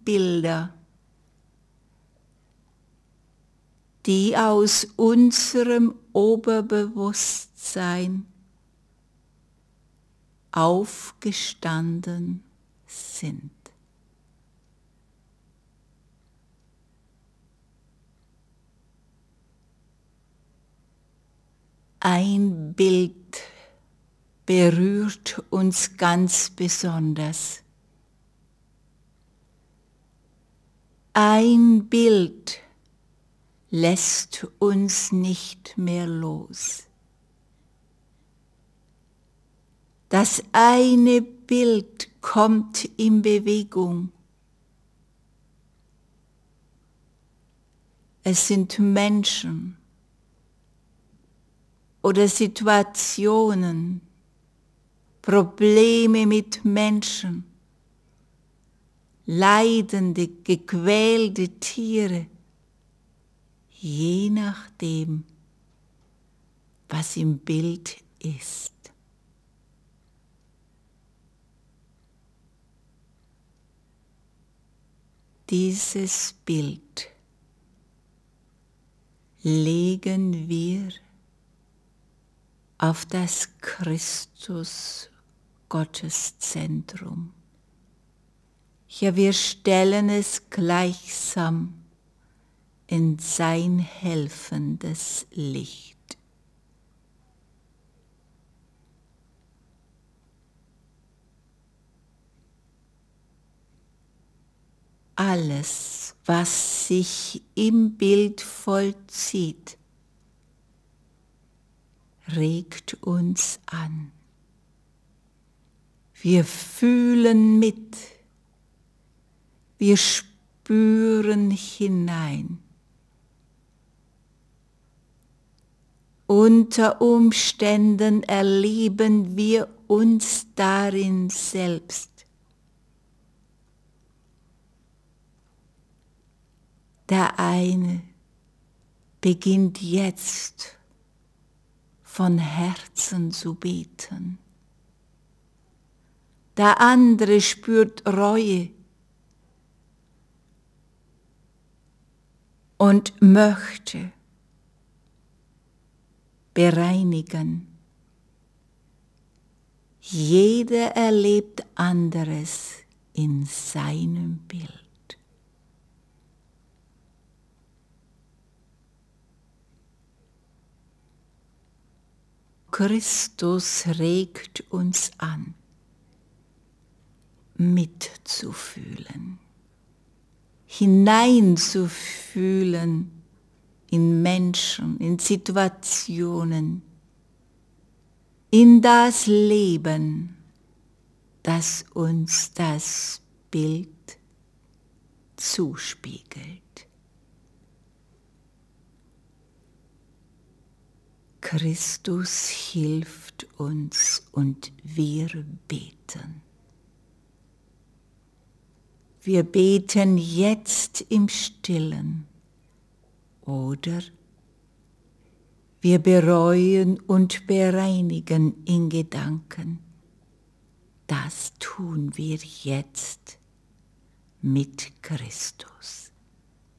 Bilder, die aus unserem Oberbewusstsein aufgestanden sind. Ein Bild berührt uns ganz besonders. Ein Bild lässt uns nicht mehr los. Das eine Bild kommt in Bewegung. Es sind Menschen oder Situationen, Probleme mit Menschen, leidende, gequälte Tiere, je nachdem, was im Bild ist. Dieses Bild legen wir auf das Christus-Gotteszentrum. Ja, wir stellen es gleichsam in sein helfendes Licht. Alles, was sich im Bild vollzieht, regt uns an. Wir fühlen mit, wir spüren hinein. Unter Umständen erleben wir uns darin selbst. Der eine beginnt jetzt von Herzen zu beten. Der andere spürt Reue und möchte bereinigen. Jeder erlebt anderes in seinem Bild. Christus regt uns an, mitzufühlen, hineinzufühlen in Menschen, in Situationen, in das Leben, das uns das Bild zuspiegelt. Christus hilft uns und wir beten. Wir beten jetzt im Stillen oder wir bereuen und bereinigen in Gedanken. Das tun wir jetzt mit Christus.